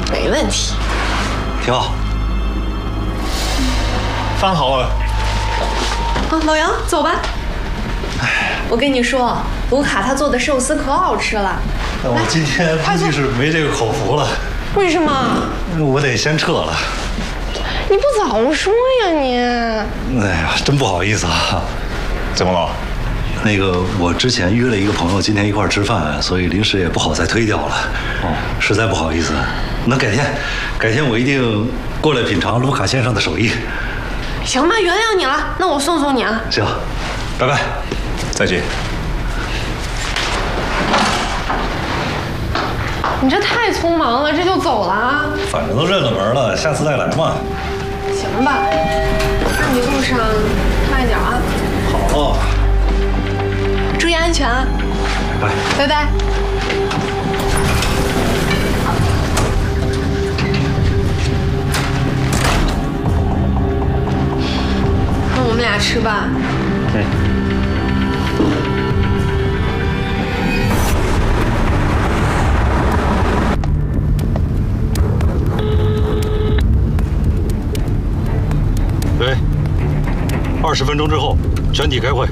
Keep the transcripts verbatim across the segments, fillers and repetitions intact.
没问题。 挺好。饭好了。 啊，老杨，走吧。我跟你说，卢卡他做的寿司可好吃了。 我今天估计是没这个口福了。 为什么？ 我得先撤了。 你不早说呀你！ 哎呀，真不好意思啊。怎么了？那个，我之前约了一个朋友，今天一块儿吃饭，所以临时也不好再推掉了。哦，实在不好意思。那改天，改天我一定过来品尝卢卡先生的手艺。 行吧，原谅你了。那我送送你啊。 行，拜拜，再见。 你这太匆忙了，这就走了啊？ 反正都认了门了，下次再来嘛。 行吧，那你路上慢点啊。 好。 注意安全啊！ 拜拜。 拜拜。那我们俩吃吧。 嗯。喂，二十分钟之后全体开会。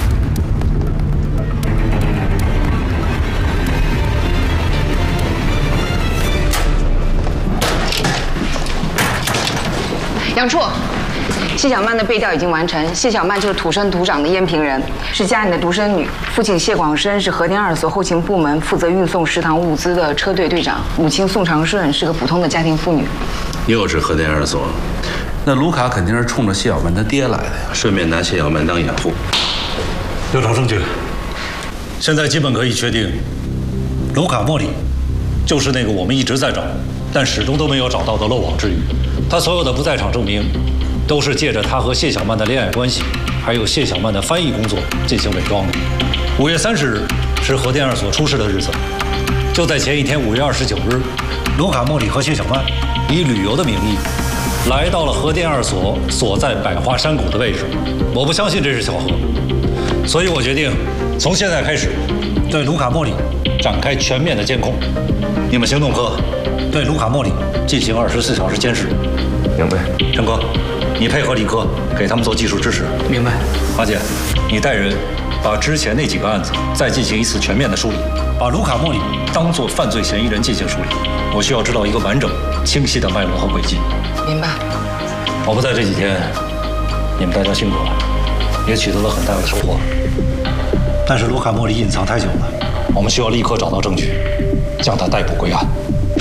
杨处，谢小曼的背调已经完成。谢小曼就是土生土长的延平人，是家里的独生女。父亲谢广生是和田二所后勤部门负责运送食堂物资的车队队长，母亲宋长顺是个普通的家庭妇女。 又是和田二所，那卢卡肯定是冲着谢小曼他爹来的呀，顺便拿谢小曼当掩护。 调查证据，现在基本可以确定，卢卡莫里就是那个我们一直在找，但始终都没有找到的漏网之鱼。他所有的不在场证明，都是借着他和谢小曼的恋爱关系，还有谢小曼的翻译工作进行伪装的。五月三十日是和田二所出事的日子，就在前一天五月二十九日，卢卡莫里和谢小曼以旅游的名义来到了和田二所所在百花山谷的位置。我不相信这是巧合，所以我决定从现在开始对卢卡莫里展开全面的监控。你们行动科对卢卡莫里进行二十四小时监视。 明白。 陈哥，你配合李科给他们做技术支持。 明白。 花姐，你带人把之前那几个案子再进行一次全面的梳理，把卢卡莫里当作犯罪嫌疑人进行梳理。我需要知道一个完整、清晰的脉络和轨迹。 明白。 我不在这几天，你们大家辛苦了，也取得了很大的收获。但是卢卡莫里隐藏太久了，我们需要立刻找到证据，将他逮捕归案。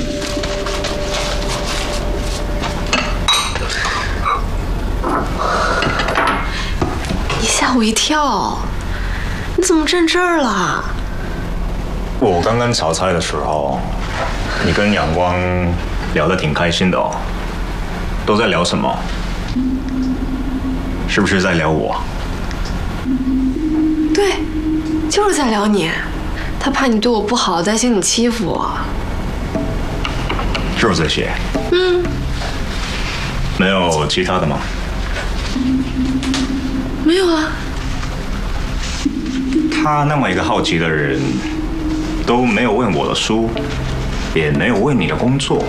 你吓我一跳，你怎么站这儿了？ 我刚刚炒菜的时候，你跟阳光聊得挺开心的哦。都在聊什么？是不是在聊我？ 对，就是在聊你。他怕你对我不好，担心你欺负我。 就是这些。 嗯。 没有其他的吗？ 没有啊。 他那么一个好奇的人，都没有问我的书，也没有问你的工作，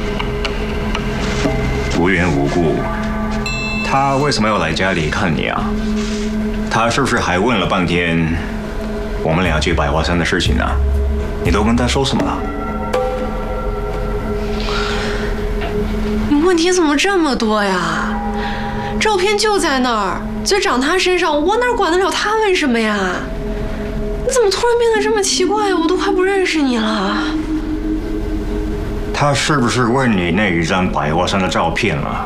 无缘无故，他为什么要来家里看你啊？他是不是还问了半天我们俩去百花山的事情呢？你都跟他说什么了？ 你问题怎么这么多呀？照片就在那儿，嘴长他身上，我哪管得了他问什么呀？你怎么突然变得这么奇怪？我都快不认识你了。 他是不是问你那一张百花山的照片了？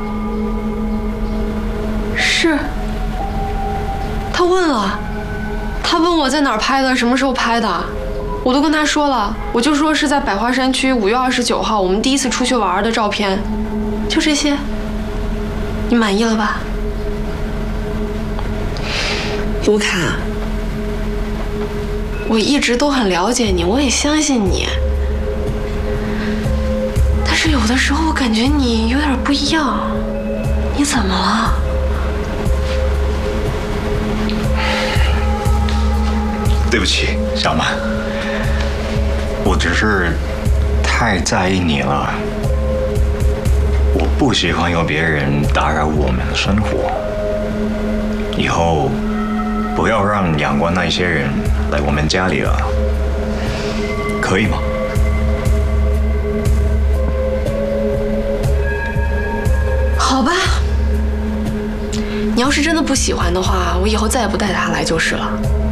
是。他问了，他问我在哪儿拍的，什么时候拍的，我都跟他说了，我就说是在百花山区五月二十九号我们第一次出去玩的照片，就这些。你满意了吧？卢卡，我一直都很了解你，我也相信你，但是有的时候我感觉你有点不一样，你怎么了？ 对不起，小曼，我只是太在意你了， 我不喜欢有别人打扰我们的生活。以后不要让阳光那些人来我们家里了，可以吗？ 好吧，你要是真的不喜欢的话，我以后再也不带他来就是了。